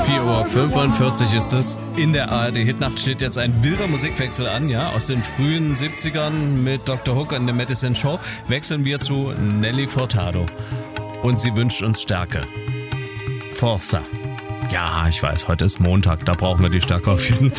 4:45 Uhr ist es. In der ARD-Hitnacht steht jetzt ein wilder Musikwechsel an, ja, aus den frühen 70ern mit Dr. Hook and the Medicine Show wechseln wir zu Nelly Furtado. Und sie wünscht uns Stärke. Forza. Ja, ich weiß, heute ist Montag, da brauchen wir die Stärke auf jeden Fall.